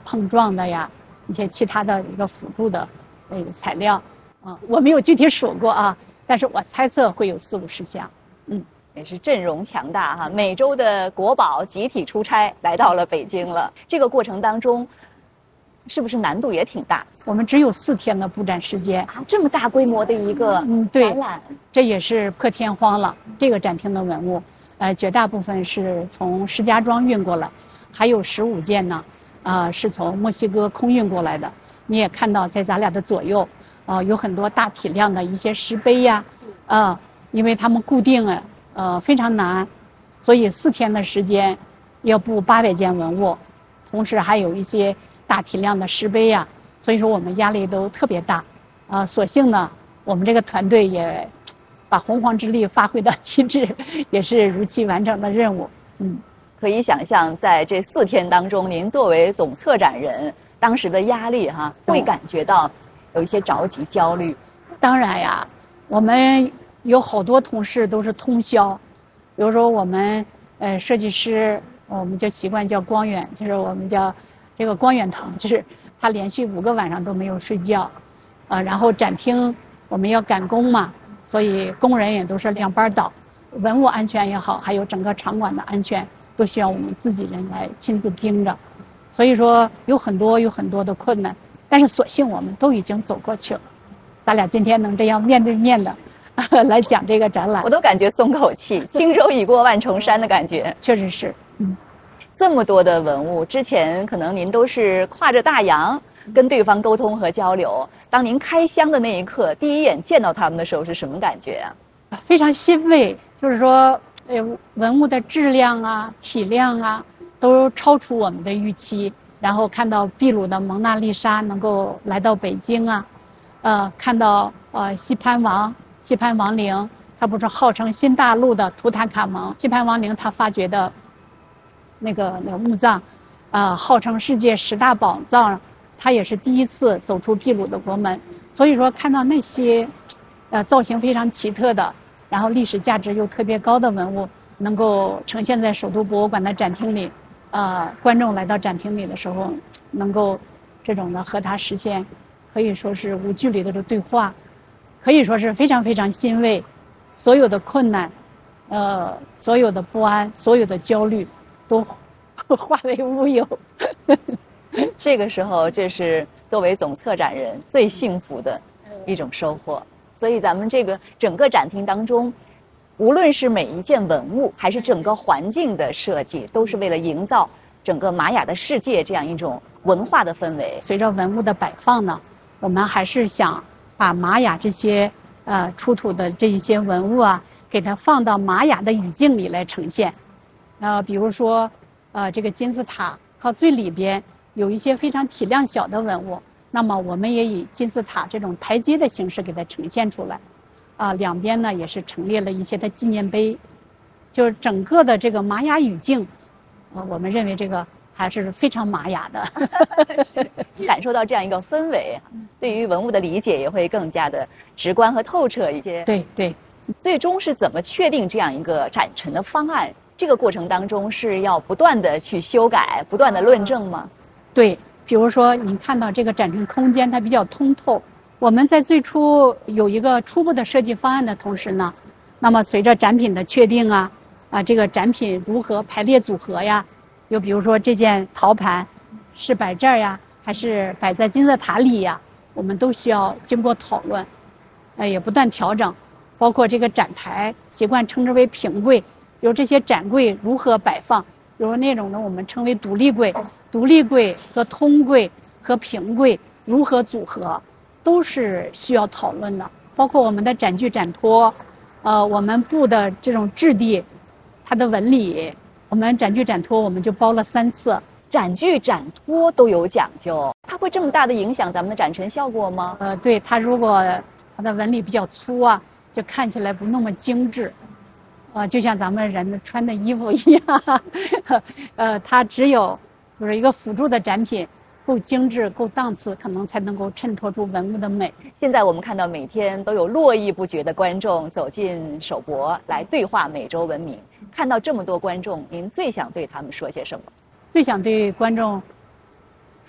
碰撞的呀，一些其他的一个辅助的材料啊，我没有具体数过啊，但是我猜测会有40-50项。 也是阵容强大哈，美洲的国宝集体出差来到了北京了。这个过程当中，是不是难度也挺大？ 我们只有4天的布展时间啊，这么大规模的一个展览， 这也是破天荒了。这个展厅的文物，绝大部分是从石家庄运过来，还有15件呢，是从墨西哥空运过来的。你也看到，在咱俩的左右，有很多大体量的一些石碑呀，因为它们固定非常难，所以4天的时间要布800件文物，同时还有一些大体量的石碑呀，所以说我们压力都特别大。所幸呢，我们这个团队也把洪荒之力发挥到极致，也是如期完成的任务。 可以想象，在这4天当中，您作为总策展人，当时的压力会感觉到有一些着急、焦虑。 当然呀，我们有好多同事都是通宵，比如说我们设计师，我们就习惯叫光远，就是我们叫这个光远同志，他连续5个晚上都没有睡觉，然后展厅我们要赶工嘛，所以工人也都是2班倒，文物安全也好，还有整个场馆的安全都需要我们自己人来亲自盯着，所以说有很多的困难，但是所幸我们都已经走过去了。咱俩今天能这样面对面的来讲这个展览， 我都感觉松口气，轻舟已过万重山的感觉。 确实是， 这么多的文物，之前可能您都是跨着大洋跟对方沟通和交流。当您开箱的那一刻，第一眼见到他们的时候是什么感觉啊？ 非常欣慰，就是说，文物的质量啊、体量啊，都超出我们的预期。然后看到秘鲁的蒙娜丽莎能够来到北京啊，看到西潘王陵，它不是号称新大陆的图坦卡蒙？西潘王陵他发掘的那个墓葬，号称世界10大宝藏，它也是第一次走出秘鲁的国门。所以说，看到那些造型非常奇特的，然后历史价值又特别高的文物，能够呈现在首都博物馆的展厅里，观众来到展厅里的时候，能够这种的和它实现，可以说是无距离的对话，可以说是非常非常欣慰。所有的困难，所有的不安，所有的焦虑，都化为乌有。 这个时候，这是作为总策展人最幸福的一种收获。所以咱们这个整个展厅当中，无论是每一件文物，还是整个环境的设计，都是为了营造整个玛雅的世界这样一种文化的氛围。 随着文物的摆放呢，我们还是想把玛雅这些出土的这一些文物啊，给它放到玛雅的语境里来呈现。比如说这个金字塔靠最里边有一些非常体量小的文物，那么我们也以金字塔这种台阶的形式给它呈现出来。两边呢也是陈列了一些的纪念碑，就是整个的这个玛雅语境，我们认为这个还是非常玛雅的。 感受到这样一个氛围，对于文物的理解也会更加的直观和透彻一些。 对对。 最终是怎么确定这样一个展陈的方案？这个过程当中是要不断的去修改，不断的论证吗？ 对，比如说您看到这个展陈空间它比较通透，我们在最初有一个初步的设计方案的同时呢，那么随着展品的确定这个展品如何排列组合呀，又比如说这件陶盘是摆这儿呀，还是摆在金字塔里呀，我们都需要经过讨论，也不断调整。包括这个展台习惯称之为平柜，比如这些展柜如何摆放，比如那种呢我们称为独立柜，独立柜和通柜和平柜如何组合，都是需要讨论的。包括我们的展具展托，我们布的这种质地，它的纹理，我们展具展托我们就包了3次。 展具展托都有讲究，它会这么大的影响咱们的展陈效果吗？ 对，它如果它的纹理比较粗就看起来不那么精致，就像咱们人穿的衣服一样，它只有就是一个辅助的展品，够精致、够档次，可能才能够衬托出文物的美。 现在我们看到每天都有络绎不绝的观众走进首博来对话美洲文明，看到这么多观众，您最想对他们说些什么？ 最想对观众